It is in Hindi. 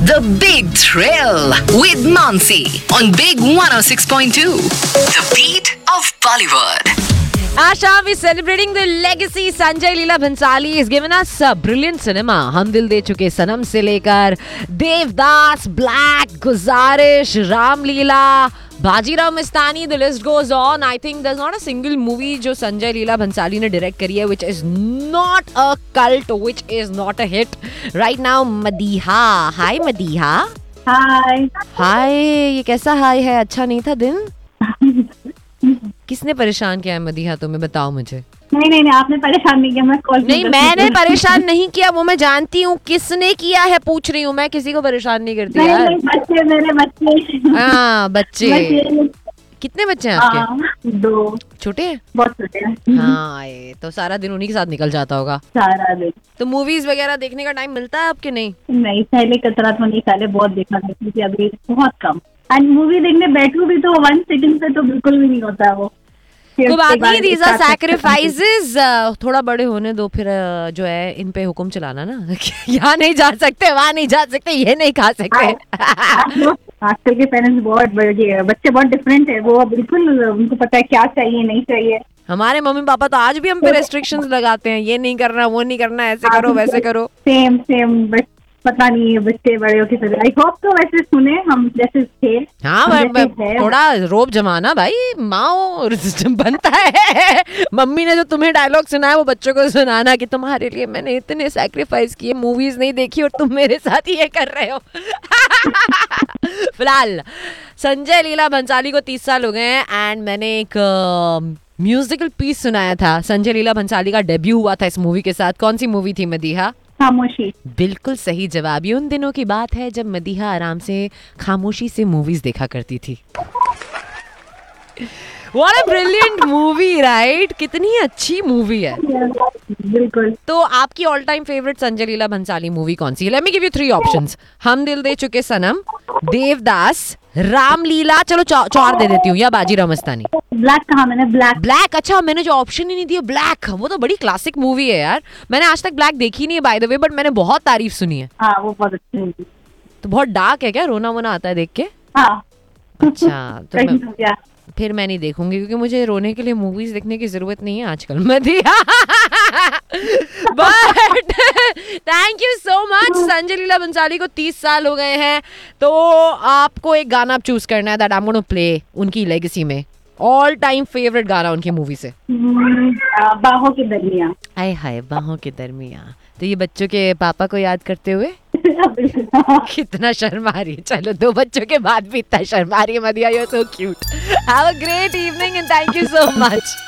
The Big Thrill with Mansi on Big 106.2. The beat of Bollywood. Asha is celebrating the legacy. Sanjay Leela Bhansali has given us a brilliant cinema. हम दिल दे चुके सनम से लेकर देवदास, ब्लैक, गुजारिश, Ramlila, Bajirao Mastani, the list goes on. I think there's not a single movie जो संजय लीला भंसाली ने डायरेक्ट करी है which is not a cult, which is not a hit. Right now, Madiha. Hi Madiha. हाय ये कैसा हाय है? अच्छा नहीं था दिन? किसने परेशान किया है मदीहा तुम्हें, बताओ मुझे। नहीं आपने परेशान नहीं किया, मैं कॉल नहीं मैंने परेशान नहीं किया, वो मैं जानती हूँ किसने किया है, पूछ रही हूँ मैं, किसी को परेशान नहीं करती यार। बच्चे मेरे बच्चे। हाँ बच्चे। कितने बच्चे हैं आपके? 2 छोटे हैं? बहुत छोटे हैं। हाँ ये तो सारा दिन उन्हीं के साथ निकल जाता होगा। सारा दिन। तो मूवीज वगैरह देखने का टाइम मिलता है आपके? नहीं पहले कतरा तो नहीं, पहले बहुत देखा करती थी, अभी बहुत कम। एंड मूवी देखने बैठू भी तो 1 सेकंड पे तो बिल्कुल भी नहीं होता वो। कोई बात नहीं, these are sacrifices. थोड़ा बड़े होने दो, फिर जो है इन पे हुक्म चलाना ना। यहाँ नहीं जा सकते, वहाँ नहीं जा सकते, ये नहीं खा सकते। आजकल के पेरेंट्स बहुत बच्चे बहुत डिफरेंट है, वो बिल्कुल उनको पता है क्या चाहिए नहीं चाहिए। हमारे मम्मी पापा तो आज भी हम पे रेस्ट्रिक्शंस लगाते हैं, ये नहीं करना, वो नहीं करना, ऐसे करो वैसे करो। सेम बट पता नहीं है बच्चे बड़े होके चले। आई होप तो वैसे सुने हम जैसे थे। हाँ थोड़ा रोब जमाना भाई, माँ बनता है। मम्मी ने जो तुम्हें डायलॉग सुनाया वो बच्चों को सुनाना कि तुम्हारे लिए मैंने इतने सैक्रिफाइस किए, मूवीज नहीं देखी और तुम मेरे साथ ये कर रहे हो। फिलहाल संजय लीला भंसाली को 30 साल हो गए हैं एंड मैंने एक म्यूजिकल पीस सुनाया था। संजय लीला भंसाली का डेब्यू हुआ था इस मूवी के साथ। कौन सी मूवी थी मदीहा? खामोशी। बिल्कुल सही जवाब। ये उन दिनों की बात है जब मदीहा आराम से खामोशी से मूवीज देखा करती थी। What a brilliant movie, right? कितनी अच्छी मूवी है। बिल्कुल। तो आपकी all time favourite Sanjay Leela Bhansali movie कौन सी है? Let me give you 3 options. हम दिल दे चुके सनम, देवदास, रामलीला, चलो 4 दे देती हूँ, या बाजीराव मस्तानी। ब्लैक कहा मैंने? ब्लैक। अच्छा मैंने जो ऑप्शन ही नहीं दिया ब्लैक, वो तो बड़ी क्लासिक मूवी है यार। मैंने आज तक ब्लैक देखी नहीं है बाय द वे, बट मैंने बहुत तारीफ सुनी है। हाँ वो बहुत अच्छी मूवी। तो बहुत डार्क है क्या? रोना वोना आता है देख के? हाँ। अच्छा तो फिर मैं नहीं देखूंगी क्योंकि मुझे रोने के लिए मूवीज देखने की जरूरत नहीं है आजकल। Madiha but thank you so much. Sanjay Leela Bhansali को 30 साल हो गए हैं, तो आपको एक गाना आप चूज करना है that I am gonna play उनकी लेगेसी में। ऑल टाइम फेवरेट गाना उनकी मूवी से। बाहों के दरमियां। आय हाय बाहों के दरमियां। तो ये बच्चों के पापा को याद करते हुए कितना शर्मा रही है। चलो 2 बच्चों के बाद भी इतना शर्मा रही है Madiha. You are so cute. Have a great evening and thank you so much.